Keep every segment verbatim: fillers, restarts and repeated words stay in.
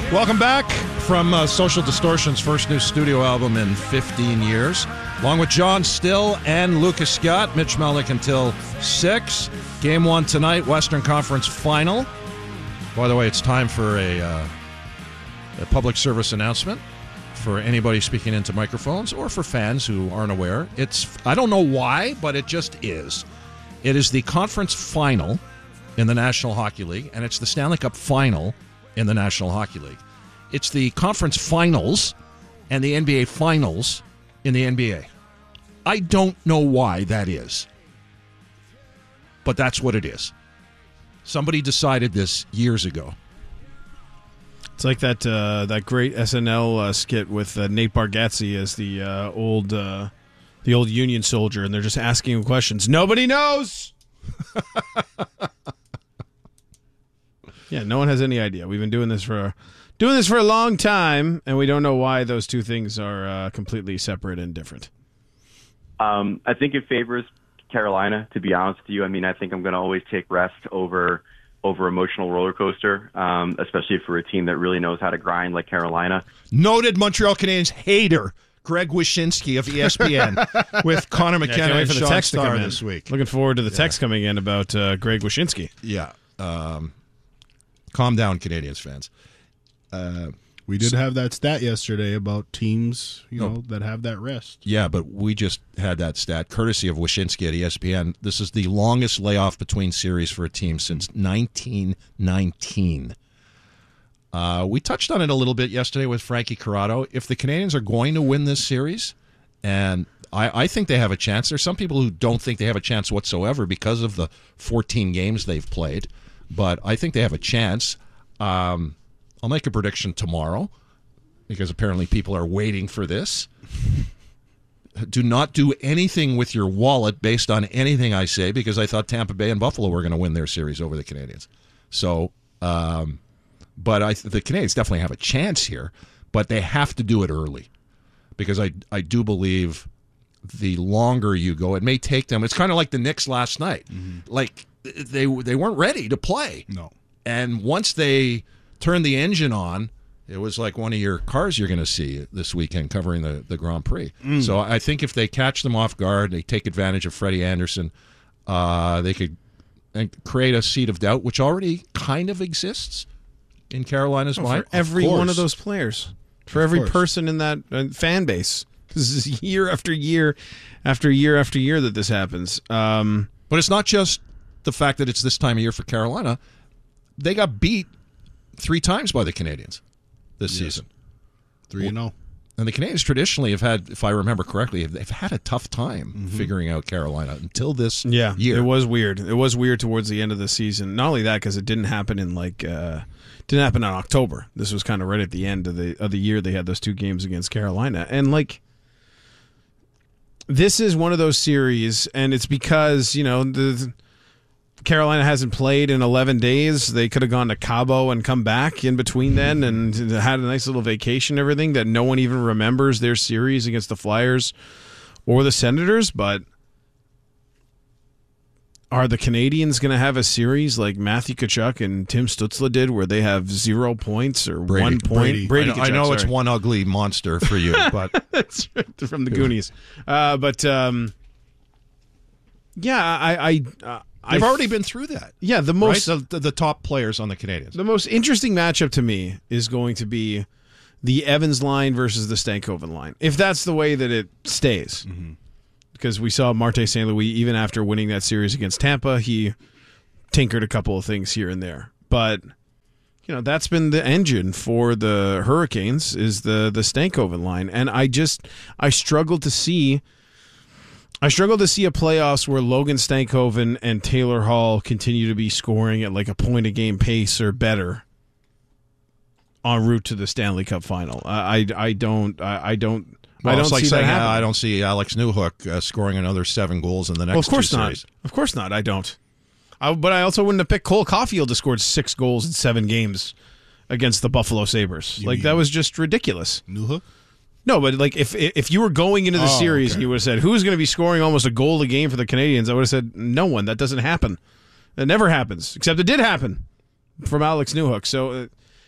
Welcome back from uh, Social Distortion's first new studio album in fifteen years. Along with John Still and Lucas Scott, Mitch Melnick until six. Game one tonight, Western Conference Final. By the way, it's time for a, uh, a public service announcement for anybody speaking into microphones or for fans who aren't aware. It's I don't know why, but it just is. It is the conference final in the National Hockey League, and it's the Stanley Cup final in the National Hockey League. It's the conference finals and the N B A finals in the N B A. I don't know why that is, but that's what it is. Somebody decided this years ago. It's like that uh, that great S N L uh, skit with uh, Nate Bargatze as the uh, old uh, the old Union soldier, and they're just asking him questions. Nobody knows. Yeah, no one has any idea. We've been doing this for doing this for a long time, and we don't know why those two things are uh, completely separate and different. Um, I think it favors Carolina, to be honest with you. I mean, I think I'm going to always take rest over over emotional roller coaster, um, especially for a team that really knows how to grind like Carolina. Noted Montreal Canadiens hater Greg Wyshynski of E S P N with Connor McKenna yeah, and for the Sean text to Starr come in this week. Looking forward to the Yeah. text coming in about uh, Greg Wyshynski. Yeah. Um, calm down, Canadiens fans. Uh, We did have that stat yesterday about teams, you No. know, that have that rest. Yeah, but we just had that stat courtesy of Wyshynski at E S P N. This is the longest layoff between series for a team since nineteen nineteen. Uh, we touched on it a little bit yesterday with Frankie Corrado. If the Canadiens are going to win this series, and I, I think they have a chance. There's some people who don't think they have a chance whatsoever because of the fourteen games they've played, but I think they have a chance. Um, I'll make a prediction tomorrow because apparently people are waiting for this. Do not do anything with your wallet based on anything I say because I thought Tampa Bay and Buffalo were going to win their series over the Canadiens. So, um, but I the Canadiens definitely have a chance here, but they have to do it early because I I do believe the longer you go, it may take them. It's kind of like the Knicks last night. Mm-hmm. Like they they weren't ready to play. No. And once they turn the engine on, it was like one of your cars you're going to see this weekend covering the, the Grand Prix. Mm. So I think if they catch them off guard, they take advantage of Freddie Anderson, uh, they could create a seed of doubt, which already kind of exists in Carolina's Oh, mind. for every of one of those players, for Of every course. person in that uh, fan base. This is year after year after year after year that this happens. Um, but it's not just the fact that it's this time of year for Carolina. They got beat three times by the Canadiens this Yes. season. Three and oh. And the Canadiens traditionally have had, if I remember correctly, they've had a tough time Mm-hmm. figuring out Carolina until this yeah, year. it was weird. It was weird towards the end of the season. Not only that, because it didn't happen in like uh, didn't happen in October. This was kind of right at the end of the of the year. They had those two games against Carolina, and like this is one of those series, and it's because you know the. Carolina hasn't played in eleven days. They could have gone to Cabo and come back in between then and had a nice little vacation and everything that no one even remembers their series against the Flyers or the Senators. But are the Canadiens going to have a series like Matthew Tkachuk and Tim Stützle did where they have zero points or Brady. one point? Brady. I know, Tkachuk, I know it's sorry. one ugly monster for you, but That's right, from the Goonies. Uh, but um, yeah, I... I uh, they've I already been through that. Yeah, the Right? most... The, the, the top players on the Canadiens. The most interesting matchup to me is going to be the Evans line versus the Stankoven line, if that's the way that it stays. Mm-hmm. Because we saw Martin Saint Louis, even after winning that series against Tampa, he tinkered a couple of things here and there. But, you know, that's been the engine for the Hurricanes is the, the Stankoven line. And I just, I struggle to see... I struggle to see a playoffs where Logan Stankoven and Taylor Hall continue to be scoring at like a point a game pace or better en route to the Stanley Cup final. I I, I don't I, I don't Well, I don't it's like see saying, that uh, happening. I don't see Alex Newhook uh, scoring another seven goals in the next Well, of course two not. series. Of course not. I don't. I, but I also wouldn't have picked Cole Caulfield to score six goals in seven games against the Buffalo Sabres. You like mean- that was just ridiculous. Newhook? No, but like if if you were going into the Oh, series okay. and you would have said who's going to be scoring almost a goal a game for the Canadiens, I would have said no one. That doesn't happen. It never happens. Except it did happen from Alex Newhook. So uh,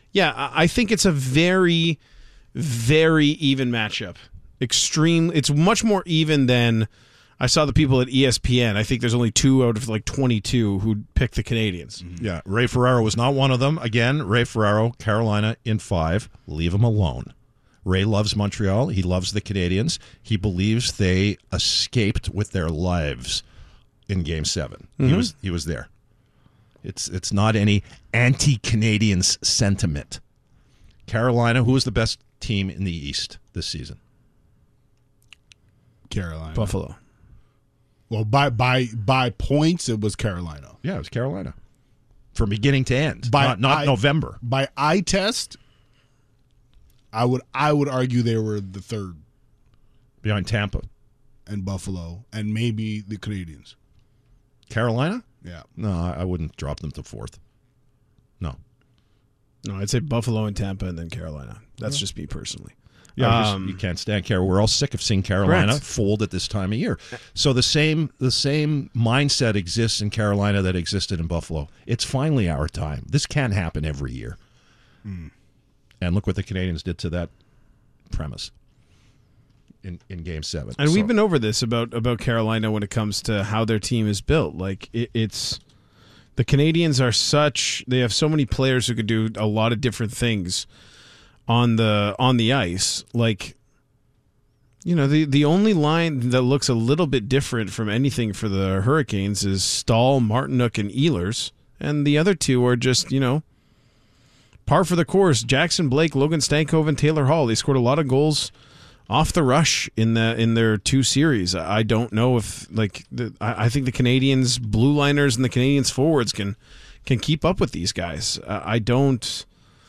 Yeah, I I think it's a very, very even matchup. Extreme. It's much more even than I saw the people at E S P N. I think there's only two out of like twenty-two who picked the Canadians. Yeah, Ray Ferraro was not one of them. Again, Ray Ferraro, Carolina in five. Leave him alone. Ray loves Montreal. He loves the Canadians. He believes they escaped with their lives in Game Seven. Mm-hmm. He was he was there. It's it's not any anti-Canadians sentiment. Carolina, who is the best team in the East this season? Carolina. Buffalo. Well, by by by points, it was Carolina. Yeah, it was Carolina. From beginning to end. By not not eye, November. By eye test, I would I would argue they were the third. Behind Tampa. And Buffalo. And maybe the Canadians. Carolina? Yeah. No, I I wouldn't drop them to fourth. No. No, I'd say Buffalo and Tampa and then Carolina. That's yeah. just me personally. Yeah, um, you can't stand Carolina. We're all sick of seeing Carolina correct. fold at this time of year. So the same the same mindset exists in Carolina that existed in Buffalo. It's finally our time. This can't happen every year. Mm. And look what the Canadians did to that premise in, in Game Seven. And so, we've been over this about about Carolina when it comes to how their team is built. Like it, it's the Canadians are such they have so many players who could do a lot of different things on the on the ice. Like, you know, the the only line that looks a little bit different from anything for the Hurricanes is Stahl, Martinook, and Ehlers, and the other two are just, you know, par for the course. Jackson Blake, Logan Stankoven, and Taylor Hall. They scored a lot of goals off the rush in the in their two series. I don't know if like the, I, I think the Canadians blue liners and the Canadians forwards can can keep up with these guys. Uh, I don't.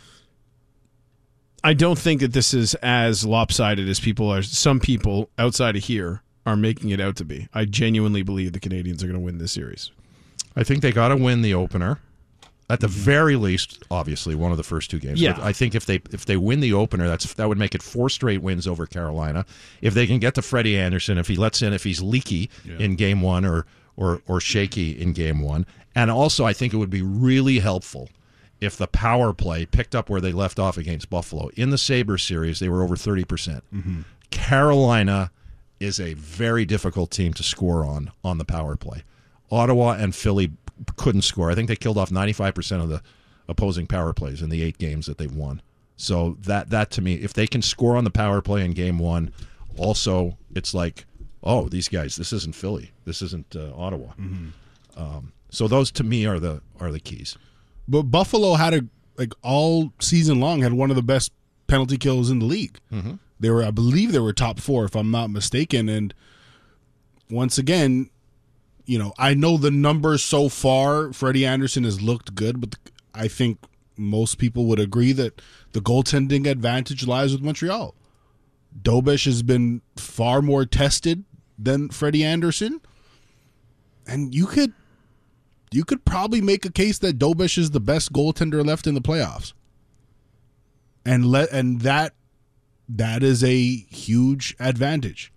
I don't think that this is as lopsided as people are. Some people outside of here are making it out to be. I genuinely believe the Canadians are going to win this series. I think they got to win the opener. At the very least, obviously, one of the first two games. Yeah. But I think if they if they win the opener, that's that would make it four straight wins over Carolina. If they can get to Freddie Anderson, if he lets in, if he's leaky yeah. in game one or, or or shaky in game one, and also I think it would be really helpful if the power play picked up where they left off against Buffalo. In the Sabres series, they were over thirty percent. Mm-hmm. Carolina is a very difficult team to score on on the power play. Ottawa and Philly couldn't score. I think they killed off ninety-five percent of the opposing power plays in the eight games that they've won. So that, that to me, if they can score on the power play in game one, also it's like, oh, these guys, this isn't Philly. This isn't uh, Ottawa. Mm-hmm. Um, so those to me are the are the keys. But Buffalo had a like all season long had one of the best penalty kills in the league. Mm-hmm. They were, I believe, they were top four if I'm not mistaken. And once again, you know, I know the numbers so far. Freddie Anderson has looked good, but I think most people would agree that the goaltending advantage lies with Montreal. Dobish has been far more tested than Freddie Anderson, and you could. You could probably make a case that Dobish is the best goaltender left in the playoffs, and let and that that is a huge advantage.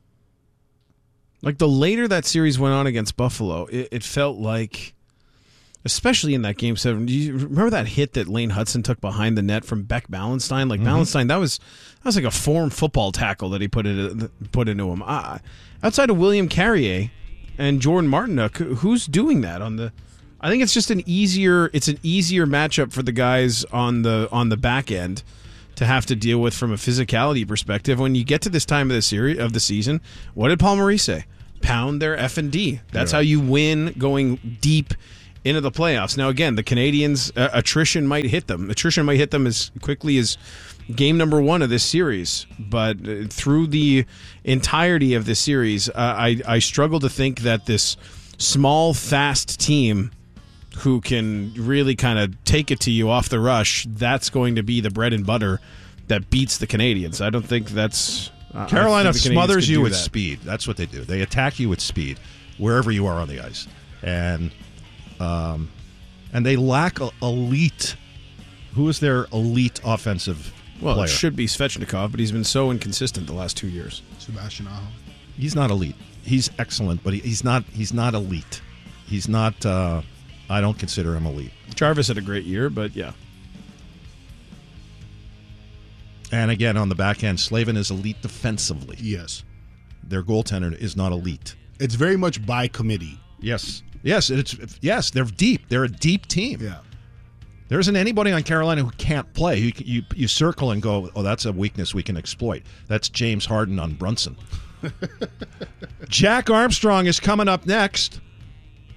Like the later that series went on against Buffalo, it, it felt like, especially in that game seven. Do you remember that hit that Lane Hudson took behind the net from Beck Ballantyne? Like mm-hmm. Ballantyne, that was that was like a form football tackle that he put it put into him. Uh, outside of William Carrier and Jordan Martinook, who's doing that on the? I think it's just an easier. It's an easier matchup for the guys on the on the back end to have to deal with from a physicality perspective. When you get to this time of the series of the season, what did Paul Maurice say? Pound their F and D. That's yeah. how you win going deep into the playoffs. Now again, the Canadians uh, attrition might hit them. Attrition might hit them as quickly as game number one of this series, but through the entirety of this series, uh, I, I struggle to think that this small, fast team who can really kind of take it to you off the rush, that's going to be the bread and butter that beats the Canadians. I don't think that's... Uh, Carolina think smothers you with that. speed. That's what they do. They attack you with speed wherever you are on the ice. And, um, and they lack a elite... Who is their elite offensive Well, player? It should be Svechnikov, but he's been so inconsistent the last two years. Sebastian Aho. He's not elite. He's excellent, but he, he's not. He's not elite. He's not. Uh, I don't consider him elite. Jarvis had a great year, but yeah. And again, on the back end, Slavin is elite defensively. Yes. Their goaltender is not elite. It's very much by committee. Yes. Yes, it's yes, they're deep. They're a deep team. Yeah. There isn't anybody on Carolina who can't play. You, you, you circle and go, oh, that's a weakness we can exploit. That's James Harden on Brunson. Jack Armstrong is coming up next.